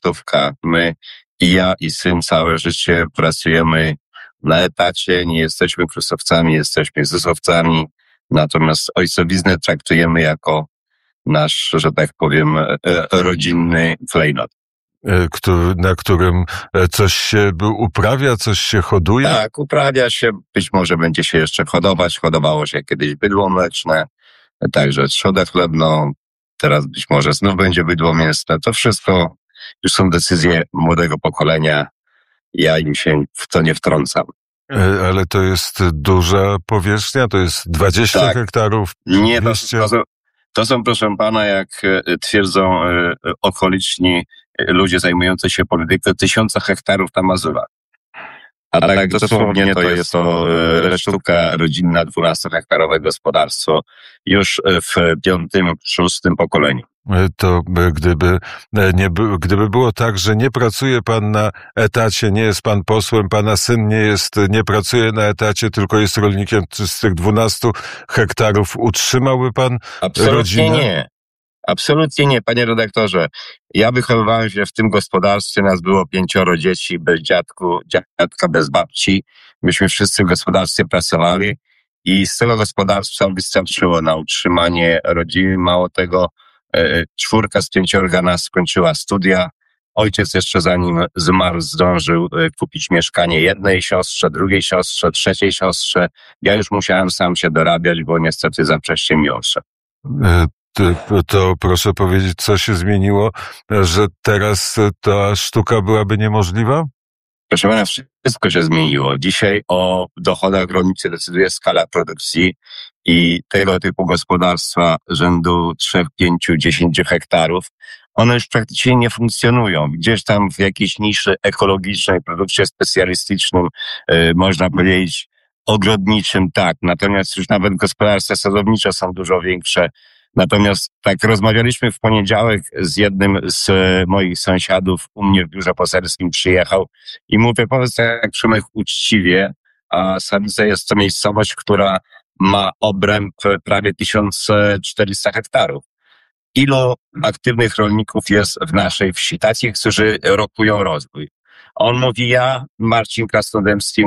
etatówka. My i ja, i syn całe życie pracujemy na etacie, nie jesteśmy plusowcami, jesteśmy zysowcami, natomiast ojcowiznę traktujemy jako nasz, że tak powiem, rodzinny klejnot. Na którym coś się uprawia, coś się hoduje? Tak, uprawia się, być może będzie się jeszcze hodować, hodowało się kiedyś bydło mleczne, także trzodę chlebną, teraz być może znów będzie bydło mięsne, to wszystko już są decyzje młodego pokolenia, ja im się w to nie wtrącam. Ale to jest duża powierzchnia, to jest 20 hektarów? Nie, to są, proszę pana, jak twierdzą okoliczni ludzie zajmujący się polityką, 1000 hektarów na Mazurach. A tak dosłownie to jest to resztówka rodzinna 12-hektarowe gospodarstwo już w 5., 6. pokoleniu. To gdyby było tak, że nie pracuje pan na etacie, nie jest pan posłem, pana syn nie pracuje na etacie, tylko jest rolnikiem, z tych 12 hektarów utrzymałby pan rodzinę? Nie. Absolutnie nie, panie redaktorze. Ja wychowywałem się w tym gospodarstwie, nas było 5 dzieci, bez dziadka bez babci. Myśmy wszyscy w gospodarstwie pracowali i z tego gospodarstwa wystarczyło na utrzymanie rodziny. Mało tego, 4 z 5 nas skończyła studia. Ojciec jeszcze zanim zmarł zdążył kupić mieszkanie jednej siostrze, drugiej siostrze, trzeciej siostrze. Ja już musiałem sam się dorabiać, bo niestety zaprzeszcie mi otrze. To proszę powiedzieć, co się zmieniło, że teraz ta sztuka byłaby niemożliwa? Proszę pana, wszystko się zmieniło. Dzisiaj o dochodach rolniczych decyduje skala produkcji i tego typu gospodarstwa rzędu 3, 5, 10 hektarów, one już praktycznie nie funkcjonują. Gdzieś tam w jakiejś niszy ekologicznej, produkcie specjalistycznym, można powiedzieć ogrodniczym, tak. Natomiast już nawet gospodarstwa sadownicze są dużo większe. Natomiast tak rozmawialiśmy w poniedziałek z jednym z moich sąsiadów, u mnie w biurze poselskim przyjechał i mówię, powiedz jak Szymek uczciwie, a Samice jest to miejscowość, która ma obręb prawie 1400 hektarów. Ilu aktywnych rolników jest w naszej wsi, takich, którzy rokują rozwój? On mówi, ja, Marcin Krasnodębski,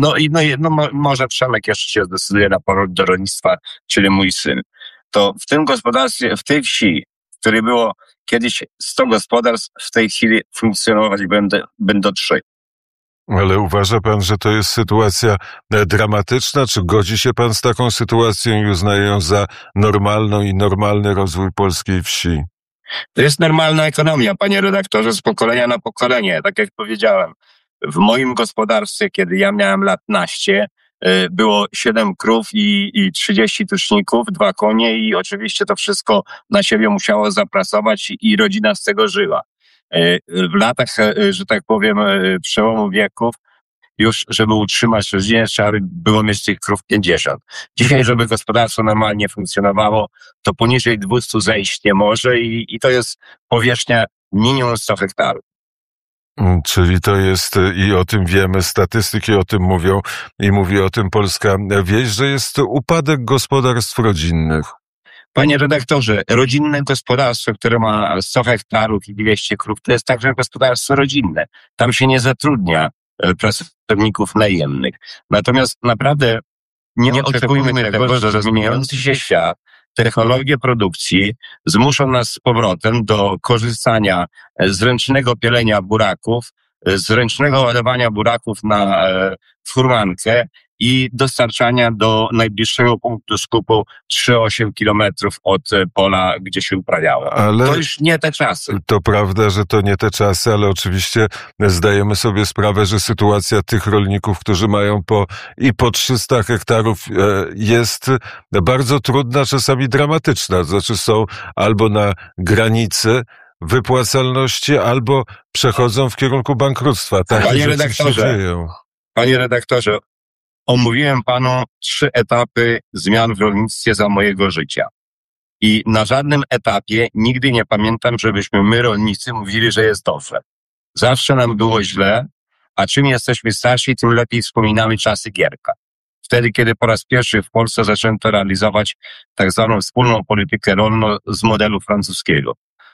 może Przemek jeszcze się zdecyduje na powrót do rolnictwa, czyli mój syn. To w tym gospodarstwie, w tej wsi, w której było kiedyś 100 gospodarstw, w tej chwili funkcjonować będą 3. Ale uważa pan, że to jest sytuacja dramatyczna? Czy godzi się pan z taką sytuacją i uznaje ją za normalną i normalny rozwój polskiej wsi? To jest normalna ekonomia, panie redaktorze, z pokolenia na pokolenie. Tak jak powiedziałem, w moim gospodarstwie, kiedy ja miałem lat naście, było 7 krów i 30 tuczników, 2 konie i oczywiście to wszystko na siebie musiało zapracować i rodzina z tego żyła. W latach, że tak powiem, przełomu wieków, już żeby utrzymać rodzinę, trzeba było mieć tych krów 50. Dzisiaj, żeby gospodarstwo normalnie funkcjonowało, to poniżej 200 zejść nie może i to jest powierzchnia minimum 100 hektarów. Czyli to jest, i o tym wiemy, statystyki o tym mówią i mówi o tym polska wieś, że jest upadek gospodarstw rodzinnych. Panie redaktorze, rodzinne gospodarstwo, które ma 100 hektarów i 200 krów, to jest także gospodarstwo rodzinne. Tam się nie zatrudnia pracowników najemnych. Natomiast naprawdę nie oczekujmy tego, że zmieniający się świat, technologie produkcji zmuszą nas z powrotem do korzystania z ręcznego pielenia buraków, z ręcznego ładowania buraków na furmankę i dostarczania do najbliższego punktu skupu 3-8 kilometrów od pola, gdzie się uprawiało. Ale to już nie te czasy. To prawda, że to nie te czasy, ale oczywiście zdajemy sobie sprawę, że sytuacja tych rolników, którzy mają po 300 hektarów jest bardzo trudna, czasami dramatyczna. Znaczy są albo na granicy wypłacalności, albo przechodzą w kierunku bankructwa. Panie redaktorze, omówiłem panu 3 etapy zmian w rolnictwie za mojego życia. I na żadnym etapie nigdy nie pamiętam, żebyśmy my, rolnicy, mówili, że jest dobrze. Zawsze nam było źle, a czym jesteśmy starsi, tym lepiej wspominamy czasy Gierka. Wtedy, kiedy po raz pierwszy w Polsce zaczęto realizować tak zwaną wspólną politykę rolną z modelu francuskiego.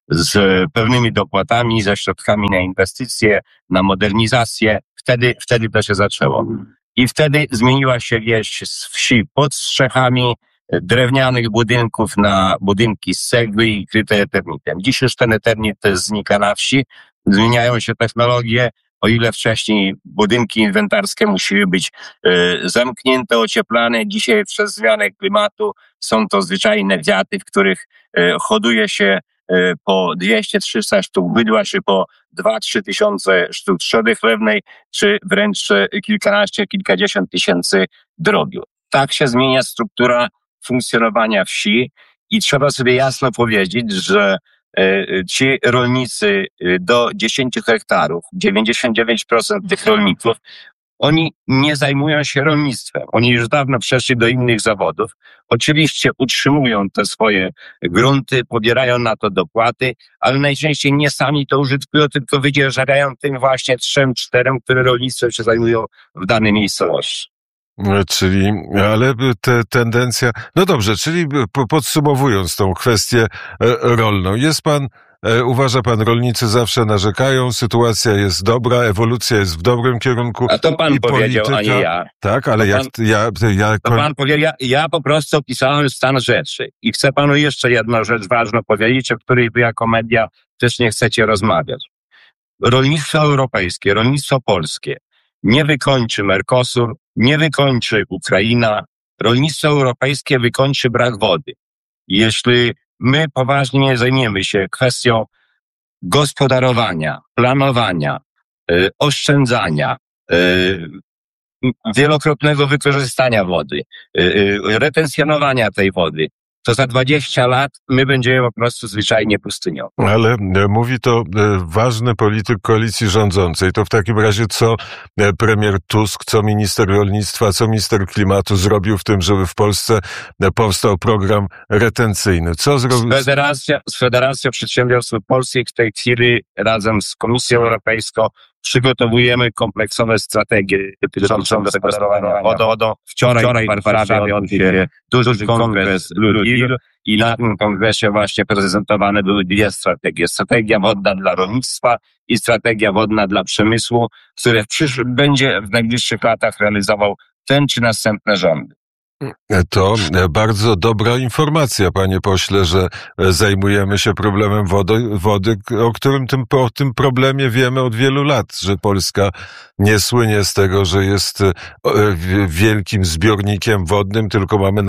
z pewnymi dopłatami, ze środkami na inwestycje, na modernizację. Wtedy to się zaczęło. I wtedy zmieniła się wieś z wsi pod strzechami drewnianych budynków na budynki z cegły i kryte eternitem. Dziś już ten eternit znika na wsi, zmieniają się technologie. O ile wcześniej budynki inwentarskie musiały być zamknięte, ocieplane, dzisiaj przez zmianę klimatu są to zwyczajne wiaty, w których hoduje się po 200-300 sztuk bydła, czy po 2-3 tysiące sztuk trzody chlewnej, czy wręcz kilkanaście, kilkadziesiąt tysięcy drobiu. Tak się zmienia struktura funkcjonowania wsi i trzeba sobie jasno powiedzieć, że ci rolnicy do 10 hektarów, 99% tych rolników, oni nie zajmują się rolnictwem. Oni już dawno przeszli do innych zawodów. Oczywiście utrzymują te swoje grunty, pobierają na to dopłaty, ale najczęściej nie sami to użytkują, tylko wydzierżawiają tym właśnie 3-4, które rolnictwem się zajmują w danej miejscowości. Czyli, ale tendencja, no dobrze, czyli podsumowując tą kwestię rolną, uważa pan, rolnicy zawsze narzekają, sytuacja jest dobra, ewolucja jest w dobrym kierunku. A to pan powiedział, polityka, a nie ja. Tak, ale pan powiedział, ja po prostu opisałem stan rzeczy. I chcę panu jeszcze jedną rzecz ważną powiedzieć, o której wy jako media też nie chcecie rozmawiać. Rolnictwo europejskie, rolnictwo polskie nie wykończy Mercosur, nie wykończy Ukraina. Rolnictwo europejskie wykończy brak wody. Jeśli my poważnie nie zajmiemy się kwestią gospodarowania, planowania, oszczędzania, wielokrotnego wykorzystania wody, retencjonowania tej wody, to za 20 lat my będziemy po prostu zwyczajnie pustynią. Ale mówi to ważny polityk koalicji rządzącej. To w takim razie co premier Tusk, co minister rolnictwa, co minister klimatu zrobił w tym, żeby w Polsce powstał program retencyjny? Co zrobił? Z Federacją Przedsiębiorstw Polskich w tej chwili razem z Komisją Europejską przygotowujemy kompleksowe strategie dotyczące gospodarowania wodą. Wczoraj w Warszawie odbył się duży kongres LULUIL i na tym kongresie właśnie prezentowane były dwie strategie. Strategia wodna dla rolnictwa i strategia wodna dla przemysłu, które będzie w najbliższych latach realizował ten czy następne rządy. To bardzo dobra informacja, panie pośle, że zajmujemy się problemem wody, o tym problemie wiemy od wielu lat, że Polska nie słynie z tego, że jest wielkim zbiornikiem wodnym, tylko mamy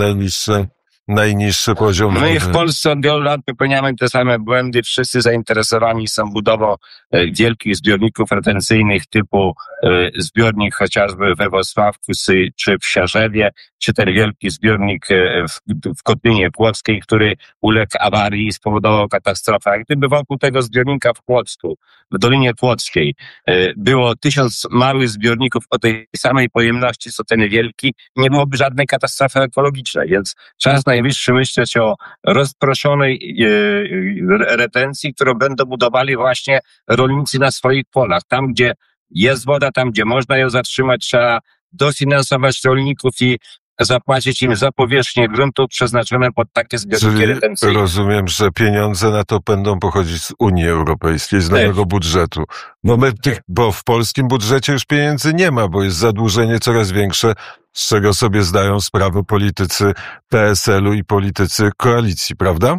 najniższy poziom wody. My w Polsce od wielu lat popełniamy te same błędy. Wszyscy zainteresowani są budową wielkich zbiorników retencyjnych typu zbiornik chociażby we Włocławku czy w Siarzewie, czy ten wielki zbiornik w Kotlinie Płockiej, który uległ awarii i spowodował katastrofę. A gdyby wokół tego zbiornika w Płocku, w Dolinie Płockiej było 1000 małych zbiorników o tej samej pojemności co ten wielki, nie byłoby żadnej katastrofy ekologicznej, więc czas najwyższy myśleć o rozproszonej retencji, którą będą budowali właśnie rolnicy na swoich polach. Tam, gdzie jest woda, tam, gdzie można ją zatrzymać, trzeba dofinansować rolników i zapłacić im za powierzchnię gruntu przeznaczone pod takie zbiorniki retencyjne. Rozumiem, że pieniądze na to będą pochodzić z Unii Europejskiej, z nowego budżetu. Bo w polskim budżecie już pieniędzy nie ma, bo jest zadłużenie coraz większe, z czego sobie zdają sprawę politycy PSL-u i politycy koalicji, prawda?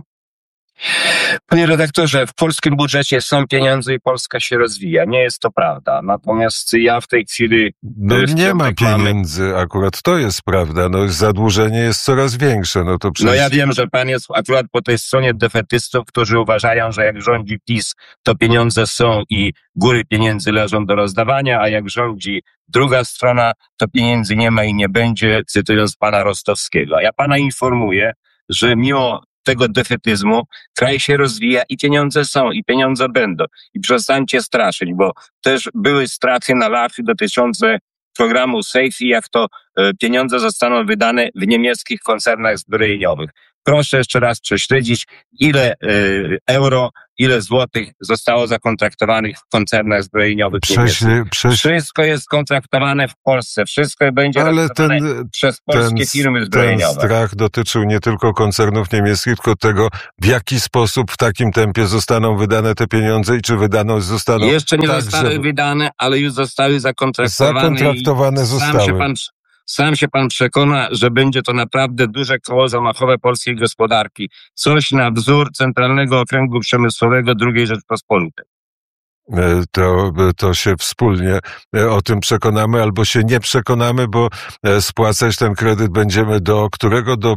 Panie redaktorze, w polskim budżecie są pieniądze i Polska się rozwija. Nie jest to prawda. Natomiast ja w tej chwili... nie ma pieniędzy, akurat to jest prawda. Zadłużenie jest coraz większe. Ja wiem, że pan jest akurat po tej stronie defetystów, którzy uważają, że jak rządzi PiS, to pieniądze są i góry pieniędzy leżą do rozdawania, a jak rządzi druga strona, to pieniędzy nie ma i nie będzie, cytując pana Rostowskiego. A ja pana informuję, że mimo tego defetyzmu kraj się rozwija i pieniądze są, i pieniądze będą. I przestańcie straszyć, bo też były strachy na lachy dotyczące programu SAFE i jak to pieniądze zostaną wydane w niemieckich koncernach zbrojeniowych. Proszę jeszcze raz prześledzić, ile euro ile złotych zostało zakontraktowanych w koncernach zbrojeniowych niemieckich. Wszystko jest kontraktowane w Polsce, wszystko będzie realizowane przez polskie firmy zbrojeniowe. Ten strach dotyczył nie tylko koncernów niemieckich, tylko tego, w jaki sposób w takim tempie zostaną wydane te pieniądze i czy zostaną... Jeszcze nie zostały wydane, ale już zostały zakontraktowane. Sam się pan przekona, że będzie to naprawdę duże koło zamachowe polskiej gospodarki. Coś na wzór Centralnego Okręgu Przemysłowego II Rzeczpospolitej. To się wspólnie o tym przekonamy, albo się nie przekonamy, bo spłacać ten kredyt będziemy do którego? Do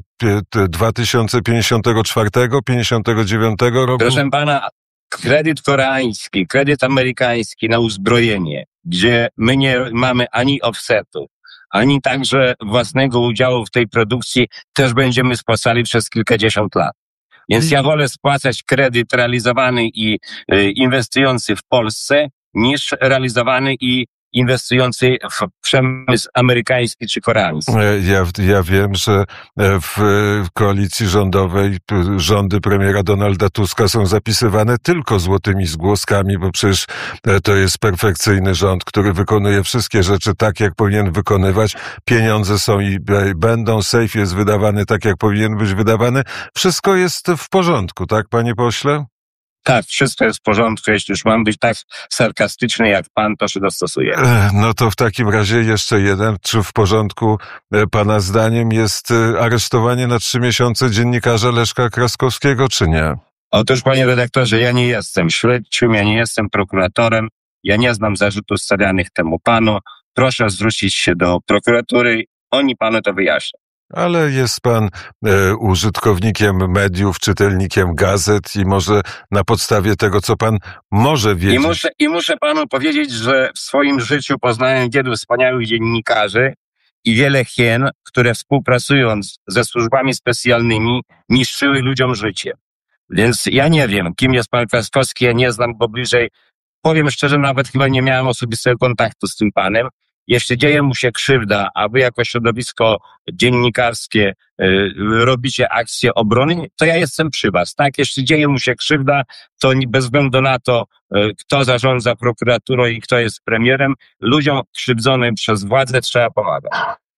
2054, 59 roku? Proszę pana, kredyt koreański, kredyt amerykański na uzbrojenie, gdzie my nie mamy ani offsetu, ani także własnego udziału w tej produkcji, też będziemy spłacali przez kilkadziesiąt lat. Więc ja wolę spłacać kredyt realizowany i inwestujący w Polsce, niż realizowany i inwestujący w przemysł amerykański czy koreański. Ja wiem, że w koalicji rządowej rządy premiera Donalda Tuska są zapisywane tylko złotymi zgłoskami, bo przecież to jest perfekcyjny rząd, który wykonuje wszystkie rzeczy tak, jak powinien wykonywać. Pieniądze są i będą, sejf jest wydawany tak, jak powinien być wydawany. Wszystko jest w porządku, tak, panie pośle? Tak, wszystko jest w porządku. Jeśli już mam być tak sarkastyczny jak pan, to się dostosuję. No to w takim razie jeszcze jeden. Czy w porządku pana zdaniem jest aresztowanie na 3 miesiące dziennikarza Leszka Kraskowskiego, czy nie? Otóż, panie redaktorze, ja nie jestem śledczym, ja nie jestem prokuratorem, ja nie znam zarzutów stawianych temu panu. Proszę zwrócić się do prokuratury, oni panu to wyjaśnią. Ale jest pan użytkownikiem mediów, czytelnikiem gazet i może na podstawie tego, co pan może wiedzieć... I muszę panu powiedzieć, że w swoim życiu poznałem wielu wspaniałych dziennikarzy i wiele hien, które współpracując ze służbami specjalnymi niszczyły ludziom życie. Więc ja nie wiem, kim jest pan Kraskowski, ja nie znam go bliżej. Powiem szczerze, nawet chyba nie miałem osobistego kontaktu z tym panem. Jeśli dzieje mu się krzywda, a wy jako środowisko dziennikarskie robicie akcję obrony, to ja jestem przy was, tak? Jeśli dzieje mu się krzywda, to bez względu na to, kto zarządza prokuraturą i kto jest premierem, ludziom krzywdzonym przez władzę trzeba pomagać.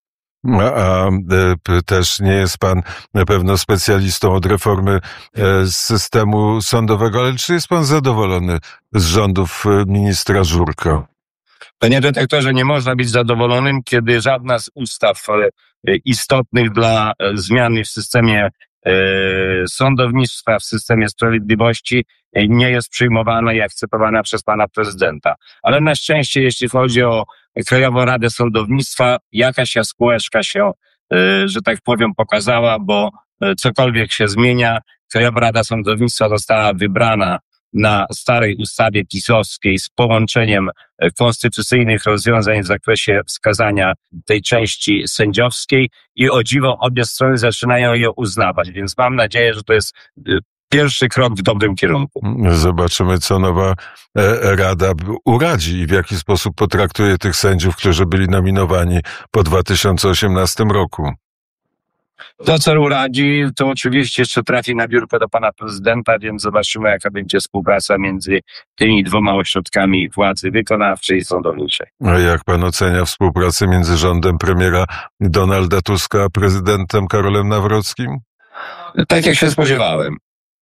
A też nie jest pan na pewno specjalistą od reformy systemu sądowego, ale czy jest pan zadowolony z rządów ministra Żurka? Panie redaktorze, nie można być zadowolonym, kiedy żadna z ustaw istotnych dla zmiany w systemie sądownictwa, w systemie sprawiedliwości nie jest przyjmowana i akceptowana przez pana prezydenta. Ale na szczęście, jeśli chodzi o Krajową Radę Sądownictwa, jakaś jaskółeczka się, że tak powiem, pokazała, bo cokolwiek się zmienia, Krajowa Rada Sądownictwa została wybrana na starej ustawie PiS-owskiej z połączeniem konstytucyjnych rozwiązań w zakresie wskazania tej części sędziowskiej i o dziwo obie strony zaczynają ją uznawać, więc mam nadzieję, że to jest pierwszy krok w dobrym kierunku. Zobaczymy, co nowa Rada uradzi i w jaki sposób potraktuje tych sędziów, którzy byli nominowani po 2018 roku. To, co uradzi, to oczywiście jeszcze trafi na biurko do pana prezydenta, więc zobaczymy, jaka będzie współpraca między tymi dwoma ośrodkami władzy wykonawczej i sądowniczej. A jak pan ocenia współpracę między rządem premiera Donalda Tuska a prezydentem Karolem Nawrockim? Tak jak się spodziewałem.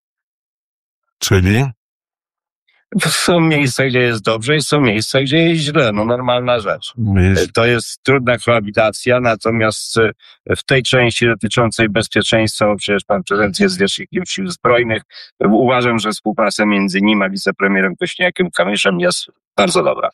Czyli? Są miejsca, gdzie jest dobrze i są miejsca, gdzie jest źle. No normalna rzecz. To jest trudna koabitacja, natomiast w tej części dotyczącej bezpieczeństwa, bo przecież pan prezydent jest rzecznikiem Sił Zbrojnych, uważam, że współpraca między nim a wicepremierem Kosiniakiem-Kamyszem jest bardzo dobra.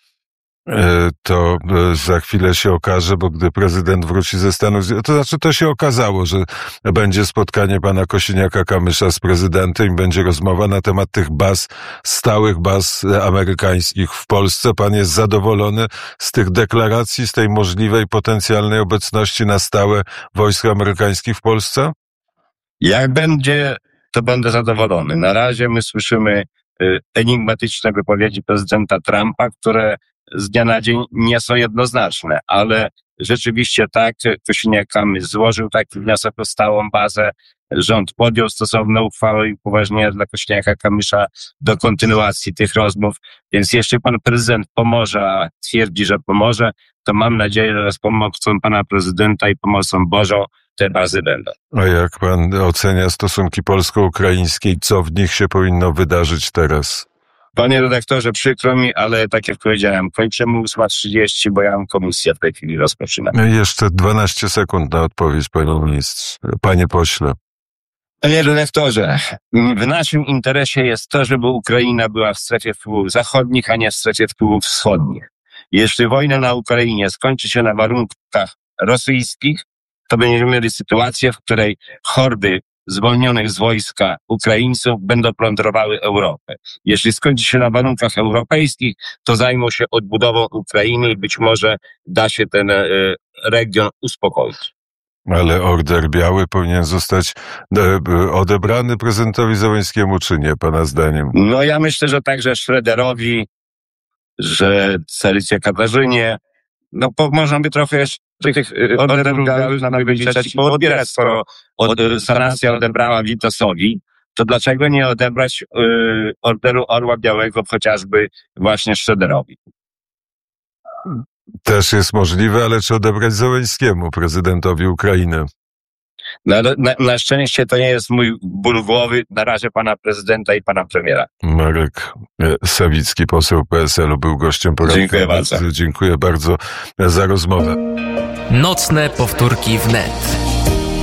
To za chwilę się okaże, bo gdy prezydent wróci ze Stanów Zjednoczonych, to znaczy to się okazało, że będzie spotkanie pana Kosiniaka-Kamysza z prezydentem i będzie rozmowa na temat tych stałych baz amerykańskich w Polsce. Pan jest zadowolony z tych deklaracji, z tej możliwej, potencjalnej obecności na stałe wojsk amerykańskich w Polsce? Jak będzie, to będę zadowolony. Na razie my słyszymy enigmatyczne wypowiedzi prezydenta Trumpa, które z dnia na dzień nie są jednoznaczne, ale rzeczywiście tak, Kosiniak-Kamysz złożył taki wniosek o stałą bazę. rząd podjął stosowne uchwały i upoważnienia dla Kosiniaka-Kamysza do kontynuacji tych rozmów. Więc jeśli pan prezydent pomoże, a twierdzi, że pomoże, to mam nadzieję, że z pomocą pana prezydenta i pomocą Bożą te bazy będą. A jak pan ocenia stosunki polsko-ukraińskie? Co w nich się powinno wydarzyć teraz? Panie redaktorze, przykro mi, ale tak jak powiedziałem, kończymy 8:30, bo ja mam komisję w tej chwili rozpoczynam. Jeszcze 12 sekund na odpowiedź, panie ministrze, panie pośle. Panie redaktorze, w naszym interesie jest to, żeby Ukraina była w strefie wpływów zachodnich, a nie w strefie wpływów wschodnich. Jeśli wojna na Ukrainie skończy się na warunkach rosyjskich, to będziemy mieli sytuację, w której hordy zwolnionych z wojska Ukraińców będą plądrowały Europę. Jeśli skończy się na warunkach europejskich, to zajmą się odbudową Ukrainy i być może da się ten region uspokoić. Ale order biały powinien zostać odebrany prezydentowi Zełenskiemu, czy nie, pana zdaniem? No ja myślę, że także Schroederowi, że Celicie Katarzynie, no można by trochę jeszcze tych orderów białych na nowelizacji poodbierać, skoro sanacja odebrała Witosowi, to dlaczego nie odebrać orderu Orła Białego chociażby właśnie Schroederowi? Też jest możliwe, ale czy odebrać Zełenskiemu, prezydentowi Ukrainy? Na szczęście to nie jest mój ból głowy, na razie pana prezydenta i pana premiera. Marek Sawicki, poseł PSL-u, był gościem poranka. Dziękuję bardzo. Dziękuję bardzo za rozmowę. Nocne powtórki wnet.